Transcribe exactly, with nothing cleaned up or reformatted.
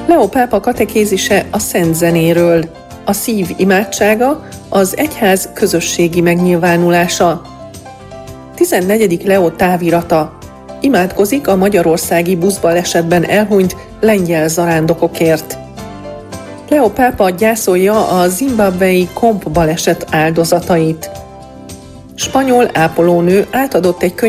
Leó pápa katekézise a szent zenéről. A szív imádsága, az egyház közösségi megnyilvánulása. tizennegyedik Leó távirata. Imádkozik a magyarországi buszbalesetben elhunyt lengyel zarándokokért. Leó pápa gyászolja a zimbabwei komp baleset áldozatait. Spanyol ápolónő átadott egy könyvet